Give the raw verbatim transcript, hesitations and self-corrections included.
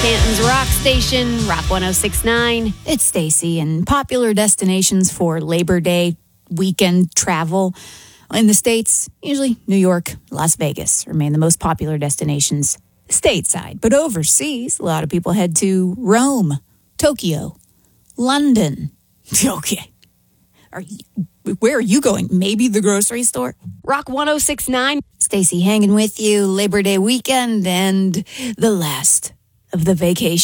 Canton's rock station, Rock one oh six point nine. It's Stacy, and popular destinations for Labor Day weekend travel in the States, usually New York, Las Vegas, remain the most popular destinations stateside. But overseas, a lot of people head to Rome, Tokyo, London. Okay. Are you, where are you going? Maybe the grocery store? Rock one oh six point nine. Stacy hanging with you, Labor Day weekend, and the last of the vacation.